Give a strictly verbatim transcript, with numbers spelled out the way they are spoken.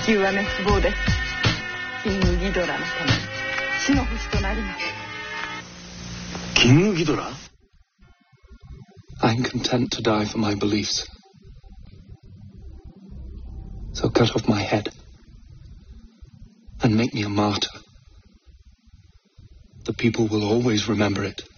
地球は滅亡です。キングギドラのために死の星となります。 キングギドラ？ I'm content to die for my beliefs. So cut off my head and make me a martyr. The people will always remember it.